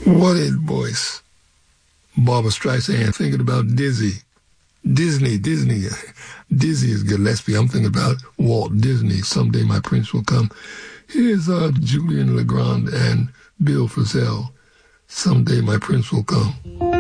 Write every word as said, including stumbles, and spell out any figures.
What a voice. Barbra Streisand, thinking about Dizzy. Disney, Disney. Dizzy is Gillespie. I'm thinking about Walt Disney. Someday My Prince Will Come. Here's uh, Julian Legrand and Bill Frisell. Someday My Prince Will Come.